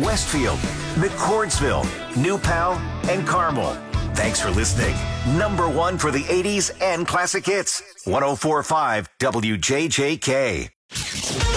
Westfield, McCordsville, New Pal, and Carmel. Thanks for listening. #1 for the 80s and classic hits. 104.5 WJJK.